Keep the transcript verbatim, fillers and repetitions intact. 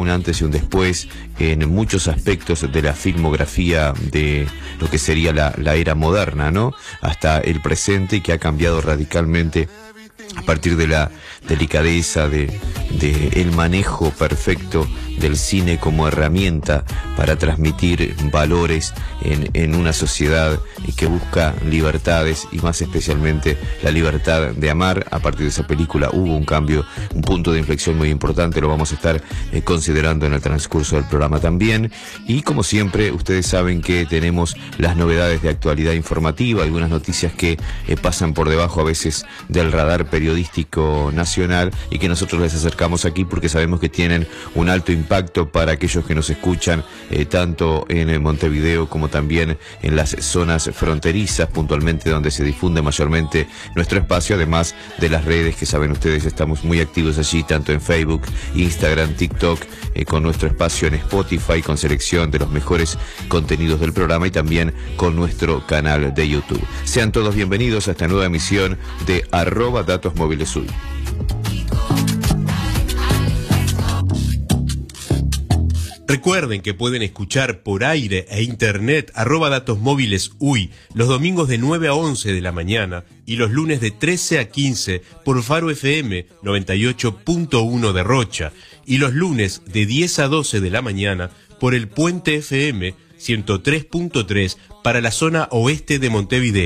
un antes y un después en muchos aspectos de la filmografía de lo que sería la, la era moderna, ¿no? Hasta el presente, que ha cambiado radicalmente a partir de la delicadeza, de, de el manejo perfecto del cine como herramienta para transmitir valores en, en una sociedad que busca libertades, y más especialmente la libertad de amar. A partir de esa película hubo un cambio, un punto de inflexión muy importante, lo vamos a estar eh, considerando en el transcurso del programa también. Y como siempre, ustedes saben que tenemos las novedades de actualidad informativa, algunas noticias que eh, pasan por debajo a veces del radar periodístico nacional y que nosotros les acercamos aquí porque sabemos que tienen un alto impacto para aquellos que nos escuchan eh, tanto en Montevideo como también en las zonas fronterizas, puntualmente donde se difunde mayormente nuestro espacio, además de las redes que saben ustedes, estamos muy activos allí, tanto en Facebook, Instagram, TikTok, eh, con nuestro espacio en Spotify, con selección de los mejores contenidos del programa, y también con nuestro canal de YouTube. Sean todos bienvenidos a esta nueva emisión de arroba Datos Móviles Uy. Recuerden que pueden escuchar por aire e internet arroba Datos Móviles Uy los domingos de nueve a once de la mañana y los lunes de trece a quince por Faro F M noventa y ocho punto uno de Rocha, y los lunes de diez a doce de la mañana por el Puente F M ciento tres punto tres para la zona oeste de Montevideo.